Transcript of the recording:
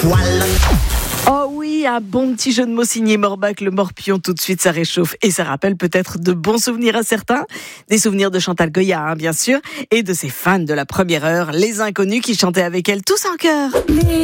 Oh oui, un bon petit jeu de mots signé Morbac, le morpion, tout de suite ça réchauffe et ça rappelle peut-être de bons souvenirs à certains, des souvenirs de Chantal Goya bien sûr, et de ses fans de la première heure, les inconnus qui chantaient avec elle tous en chœur.